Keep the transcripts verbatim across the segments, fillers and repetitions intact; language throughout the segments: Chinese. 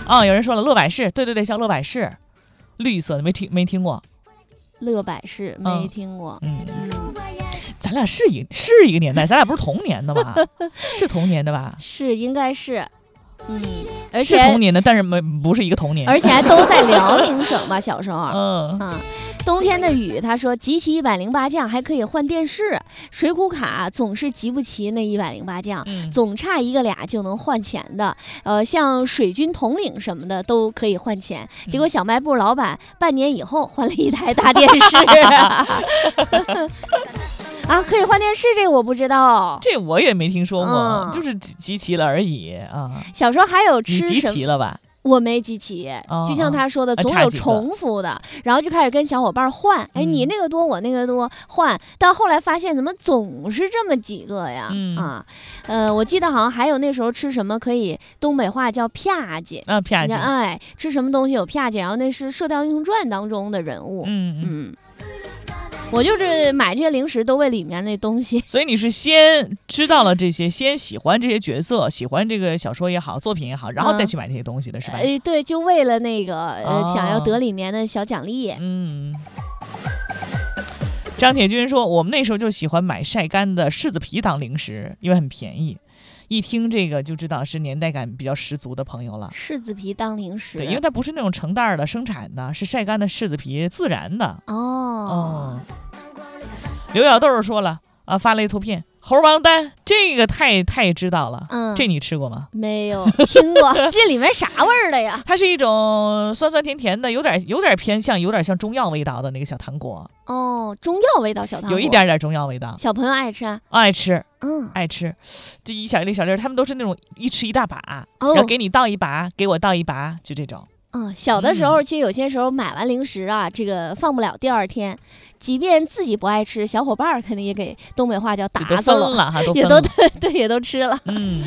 啊，有人说了乐百氏，对对对，像乐百氏，绿色的没听没听过。 乐百氏没听过。 嗯，嗯咱俩是一是一个年代，咱俩不是同年的吧？是同年的吧？ 是，应该是。嗯，而且是同年的，但是没不是一个同年， 而且还都在辽宁省吧？小时候， 嗯啊，冬天的雨，他说集齐一百零八将还可以换电视，水浒卡总是集不齐那一百零八将， 嗯、 总差一个俩就能换钱的。呃，像水军统领什么的都可以换钱，结果小卖部老板半年以后换了一台大电视。啊，可以换电视，这个我不知道， 这我也没听说过， 嗯、 就是集齐了而已啊。 小时候还有吃什么？ 你集齐了吧？ 我没集齐， 哦、 就像他说的，总有重复的，然后就开始跟小伙伴换，哎，你那个多，我那个多，换，到后来发现怎么总是这么几个呀？ 嗯、 啊，呃，我记得好像还有那时候吃什么可以，东北话叫啪叽啊，啪叽， 哎，吃什么东西有啪叽，然后那是《射雕英雄传》当中的人物， 嗯嗯。 嗯我就是买这些零食都为里面那东西， 所以你是先知道了这些，先喜欢这些角色，喜欢这个小说也好，作品也好，然后再去买这些东西的、嗯、是吧？ 哎，对，就为了那个、哦、呃想要得里面的小奖励。 嗯。张铁军说，我们那时候就喜欢买晒干的柿子皮当零食，因为很便宜。一听这个就知道是年代感比较十足的朋友了。 柿子皮当零食， 对，因为它不是那种成袋的生产的，是晒干的柿子皮，自然的。 哦。 哦。刘小豆说了啊，发了一图片，猴王丹，这个太太知道了。 嗯， 这你吃过吗？ 没有听过。这里面啥味儿的呀？ 它是一种酸酸甜甜的，有点有点偏向，有点像中药味道的那个小糖果。 哦，中药味道小糖果， 有一点点中药味道。 小朋友爱吃啊？ 爱吃， 嗯， 爱吃。这一小粒小粒，他们都是那种一吃一大把， 哦、 然后给你倒一把，给我倒一把，就这种。 嗯，小的时候、嗯、其实有些时候买完零食啊，这个放不了第二天，即便自己不爱吃，小伙伴肯定也给东北话叫打子了，了哈都也都对，也都吃了。 嗯。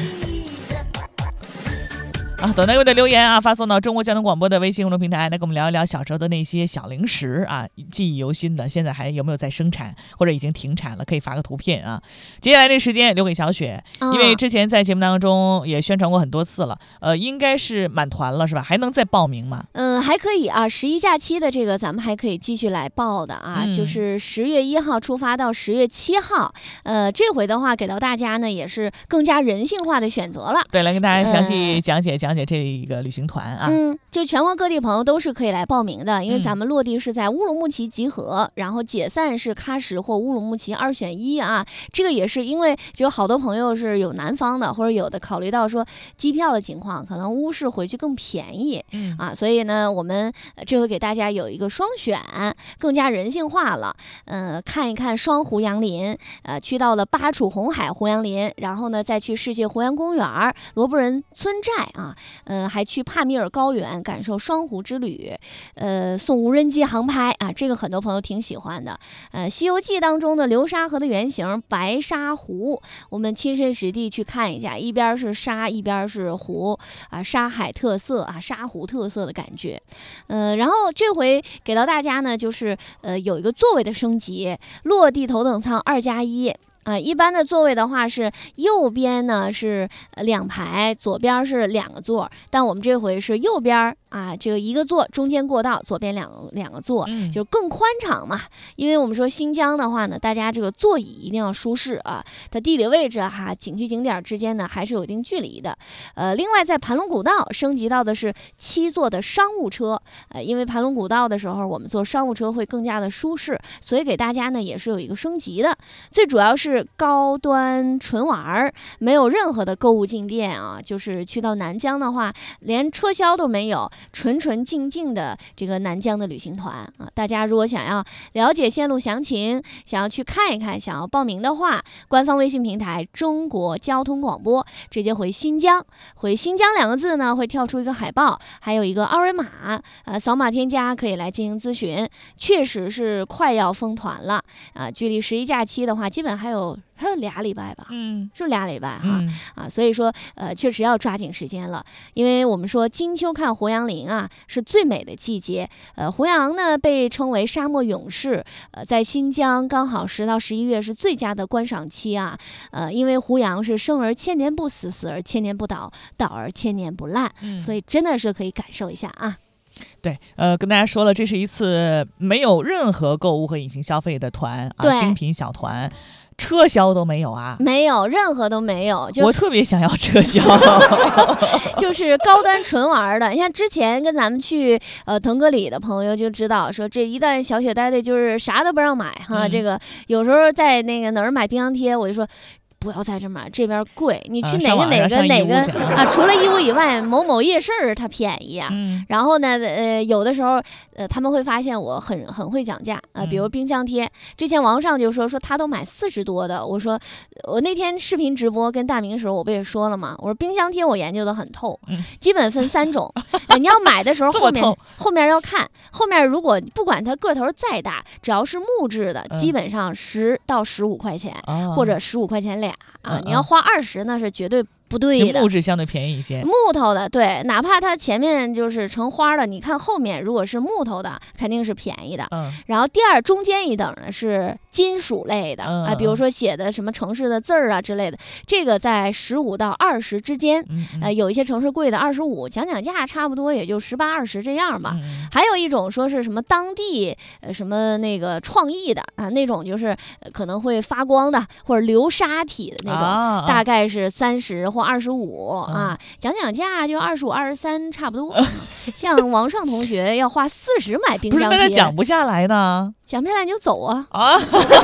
啊，等待各位的留言啊，发送到中国交通广播的微信公众平台，来跟我们聊一聊小时候的那些小零食啊，记忆犹新的，现在还有没有在生产，或者已经停产了？可以发个图片啊。接下来这时间留给小雪，因为之前在节目当中也宣传过很多次了，呃，应该是满团了是吧？还能再报名吗？ 嗯，还可以啊。十一假期的这个咱们还可以继续来报的啊，嗯、就是十月一号出发到十月七号，呃，这回的话给到大家呢也是更加人性化的选择了。 对，来跟大家详细讲解讲。呃讲解这一个旅行团啊， 嗯，就全国各地朋友都是可以来报名的，因为咱们落地是在乌鲁木齐集合，嗯、然后解散是喀什或乌鲁木齐二选一啊。这个也是因为就有好多朋友是有南方的，或者有的考虑到说机票的情况，可能乌市回去更便宜， 嗯啊，所以呢，我们这回给大家有一个双选，更加人性化了。嗯、呃，看一看双湖杨林，呃，去到了巴楚红海湖杨林，然后呢再去世界湖洋公园、罗布人村寨啊。呃，还去帕米尔高原感受双湖之旅，呃，送无人机航拍啊，这个很多朋友挺喜欢的。呃，《西游记》当中的流沙河的原型白沙湖，我们亲身实地去看一下，一边是沙，一边是湖啊，沙海特色啊，沙湖特色的感觉。呃，然后这回给到大家呢，就是呃有一个座位的升级，落地头等舱二加一。啊、呃，一般的座位的话是右边呢是两排，左边是两个座，但我们这回是右边啊，这个一个座，中间过道，左边两个两个座， 嗯、 就更宽敞嘛。因为我们说新疆的话呢，大家这个座椅一定要舒适啊，它地理位置哈，景区景点之间呢还是有一定距离的。呃，另外在盘龙古道升级到的是七座的商务车，呃，因为盘龙古道的时候我们坐商务车会更加的舒适，所以给大家呢也是有一个升级的，最主要是。高端纯玩，没有任何的购物进店啊，就是去到南疆的话，连车销都没有，纯纯净净的这个南疆的旅行团啊。大家如果想要了解线路详情，想要去看一看，想要报名的话，官方微信平台中国交通广播，直接回新疆，回新疆两个字呢，会跳出一个海报，还有一个二维码，呃，扫码添加可以来进行咨询。确实是快要封团了啊，距离十一假期的话，基本还有还有俩礼拜吧， 嗯， 是俩礼拜哈、 嗯、 啊，所以说呃确实要抓紧时间了，因为我们说金秋看胡杨林啊是最美的季节，呃胡杨呢被称为沙漠勇士，呃在新疆刚好十到十一月是最佳的观赏期啊，呃因为胡杨是生而千年不死，死而千年不倒，倒而千年不烂， 嗯、 所以真的是可以感受一下啊。 对，呃，跟大家说了，这是一次没有任何购物和隐形消费的团啊，精品小团。车销都没有啊？ 没有，任何都没有。就我特别想要车销， 就是高端纯玩的。你像之前跟咱们去呃腾格里的朋友就知道，说这一旦小雪呆的，就是啥都不让买哈。嗯、这个有时候在那个哪儿买冰箱贴，我就说。不要在这买，这边贵。你去哪个哪个、呃、哪个啊？除了义乌以外，某某夜市它便宜啊。 嗯、 然后呢，呃，有的时候，呃，他们会发现我很很会讲价啊、呃。比如冰箱贴，之前王上就说说他都买四十多的。我说，我那天视频直播跟大明的时候，我不也说了吗？我说冰箱贴我研究的很透， 嗯、 基本分三种。呃、你要买的时候后面后面要看，后面如果不管它个头再大，只要是木质的， 嗯、 基本上十到十五块钱， 哦、 或者十五块钱俩。啊， 嗯、 你要花二十那是绝对不对的。 木质相对便宜一些， 木头的对，哪怕它前面就是成花的，你看后面如果是木头的，肯定是便宜的。 嗯， 然后第二中间一等呢是金属类的、 嗯、 啊，比如说写的什么城市的字儿啊之类的，这个在十五到二十之间。 嗯嗯、 呃，有一些城市贵的二十五，讲讲价差不多也就十八二十这样吧。 嗯、 还有一种说是什么当地呃什么那个创意的啊，那种就是、呃、可能会发光的或者流沙体的那种， 啊、 大概是三十或二十五。 嗯、 啊，讲讲价就二十五、二十三差不多。像王胜同学要花四十买冰箱贴， 不是那他讲不下来呢？ 讲不下来你就走啊！ 啊， 总会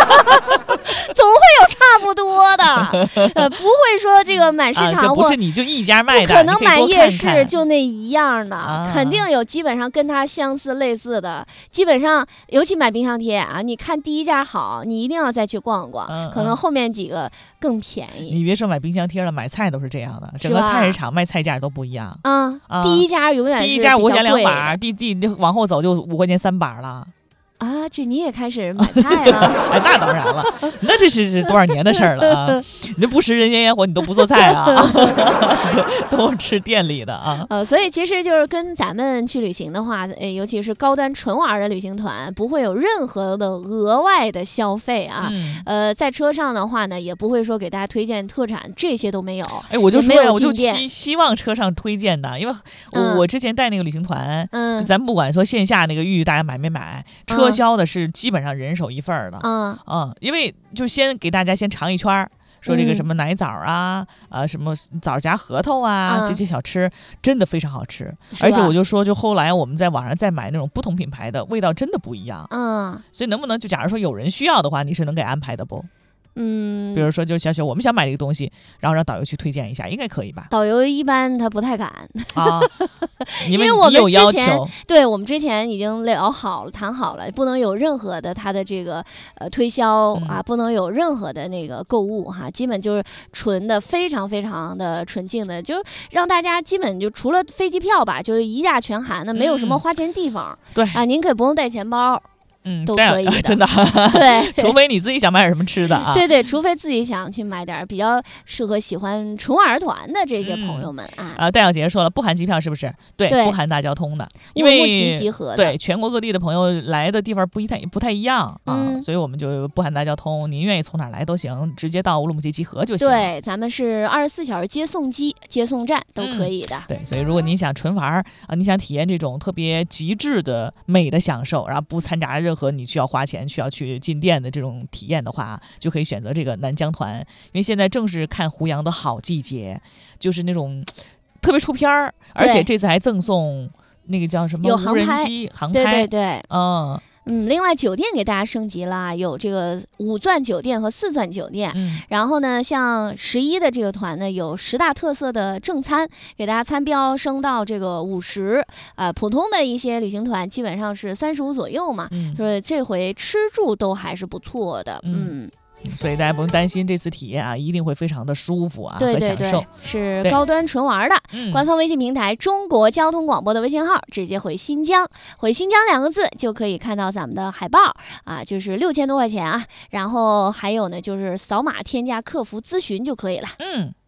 有差不多的，呃，不会说这个满市场、 啊、不是你就一家卖的， 不可能买夜市看看就那一样的， 啊、 肯定有基本上跟它相似类似的。基本上，尤其买冰箱贴啊，你看第一家好，你一定要再去逛逛， 嗯、 可能后面几个更便宜。 你别说买冰箱贴了，买菜都是这样的，整个菜市场卖菜价都不一样啊、 嗯。 第一家永远是第一家五块钱两把， 第第第往后走就五块钱三把了。 啊，这你也开始买菜了？ 哎，那当然了，那这是是多少年的事儿了啊！你这不食人间烟火，你都不做菜啊，都吃店里的啊。 呃，所以其实就是跟咱们去旅行的话，呃，尤其是高端纯玩的旅行团，不会有任何的额外的消费啊。 嗯、 呃，在车上的话呢，也不会说给大家推荐特产，这些都没有。 哎，我就说呀，我就希希望车上推荐的，因为我、 嗯、 我之前带那个旅行团， 嗯， 就咱不管说线下那个玉大家买没买，车销的是基本上人手一份儿的。 嗯嗯，因为就先给大家先尝一圈儿。说这个什么奶枣啊，嗯、呃，什么枣夹核桃啊， 嗯、 这些小吃真的非常好吃。而且我就说，就后来我们在网上再买那种不同品牌的，味道真的不一样。 嗯， 所以能不能就假如说有人需要的话，你是能给安排的不？ 嗯， 比如说，就小雪，我们想买这个东西，然后让导游去推荐一下，应该可以吧？ 导游一般他不太敢啊，因为我们有要求， 对我们之前已经聊好了、谈好了，不能有任何的他的这个呃推销啊、嗯，不能有任何的那个购物哈，基本就是纯的，非常非常的纯净的，就让大家基本就除了飞机票吧，就是一价全含的，没有什么花钱地方。 嗯、对啊，您可以不用带钱包。 嗯， 都可以的， 真的。 对， 除非你自己想买点什么吃的啊。 对对，除非自己想去买点比较适合喜欢纯玩团的这些朋友们、 嗯、 啊。 啊，戴小姐说了，不含机票是不是？对， 对不含大交通的，因为乌鲁木齐集合的。 对，全国各地的朋友来的地方不一太不太一样啊、 嗯， 所以我们就不含大交通，您愿意从哪来都行，直接到乌鲁木齐集合就行。 对，咱们是二十四小时接送机、接送站都可以的。 嗯、对，所以如果您想纯玩啊，你想体验这种特别极致的美的享受，然后不掺杂任何你需要花钱。需要去进店的这种体验的话，就可以选择这个南疆团，因为现在正是看胡杨的好季节，就是那种特别出片儿，而且这次还赠送那个叫什么无人机航拍， 对对对， 嗯。 嗯，另外酒店给大家升级了，有这个五钻酒店和四钻酒店。 嗯， 然后呢，像十一的这个团呢，有十大特色的正餐，给大家餐标升到这个五十。啊、呃，普通的一些旅行团基本上是三十五左右嘛。 嗯， 所以这回吃住都还是不错的。嗯。 嗯所以大家不用担心这次体验啊，一定会非常的舒服啊， 对对和享受。 对，是高端纯玩的。 嗯， 官方微信平台中国交通广播的微信号，直接回新疆，回新疆两个字就可以看到咱们的海报啊，就是六千多块钱啊。然后还有呢，就是扫码添加客服咨询就可以了。 嗯。